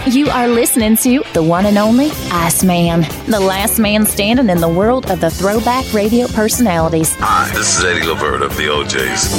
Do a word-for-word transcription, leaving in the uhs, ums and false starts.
You are listening to the one and only Iceman, the last man standing in the world of the throwback radio personalities. Hi, this is Eddie Levert of the O Js.